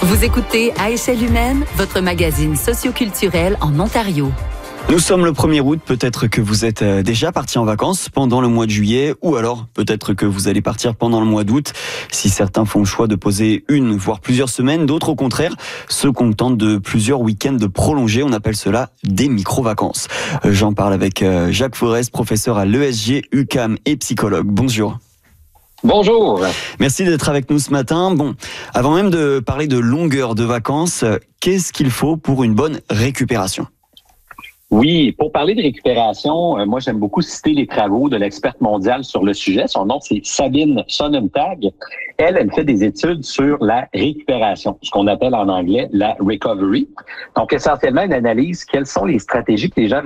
Vous écoutez À échelle humaine, votre magazine socioculturel en Ontario. Nous sommes le 1er août, peut-être que vous êtes déjà parti en vacances pendant le mois de juillet, ou alors peut-être que vous allez partir pendant le mois d'août. Si certains font le choix de poser une, voire plusieurs semaines, d'autres au contraire se contentent de plusieurs week-ends prolongés. On appelle cela des micro-vacances. J'en parle avec Jacques Forest, professeur à l'ESG, UQAM et psychologue. Bonjour. Bonjour. Merci d'être avec nous ce matin. Bon, avant même de parler de longueur de vacances, qu'est-ce qu'il faut pour une bonne récupération ? Oui, pour parler de récupération, moi j'aime beaucoup citer les travaux de l'experte mondiale sur le sujet. Son nom, c'est Sabine Sonnentag. Elle fait des études sur la récupération, ce qu'on appelle en anglais la recovery. Donc essentiellement, elle analyse quelles sont les stratégies que les gens